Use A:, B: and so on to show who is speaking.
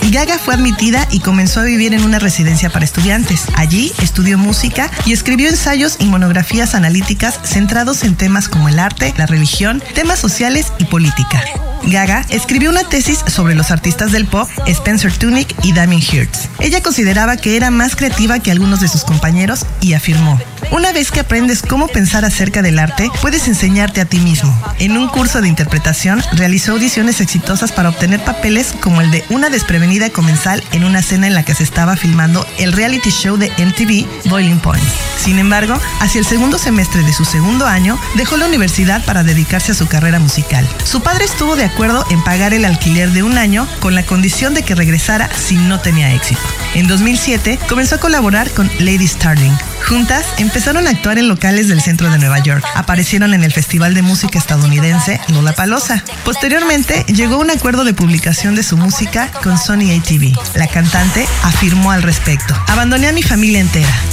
A: Gaga fue admitida y comenzó a vivir en una residencia para estudiantes. Allí estudió música y escribió ensayos y monografías analíticas centrados en temas como el arte, la religión, temas sociales y política. Gaga escribió una tesis sobre los artistas del pop Spencer Tunick y Damien Hirst. Ella consideraba que era más creativa que algunos de sus compañeros y afirmó: una vez que aprendes cómo pensar acerca del arte, puedes enseñarte a ti mismo. En un curso de interpretación, realizó audiciones exitosas para obtener papeles como el de una desprevenida comensal en una cena en la que se estaba filmando el reality show de MTV, Boiling Point. Sin embargo, hacia el segundo semestre de su segundo año, dejó la universidad para dedicarse a su carrera musical. Su padre estuvo de acuerdo en pagar el alquiler de un año con la condición de que regresara si no tenía éxito. En 2007, comenzó a colaborar con Lady Starling. Juntas, empezaron a actuar en locales del centro de Nueva York. Aparecieron en el Festival de Música estadounidense Lollapalooza. Posteriormente, llegó a un acuerdo de publicación de su música con Sony ATV. La cantante afirmó al respecto: abandoné a mi familia entera.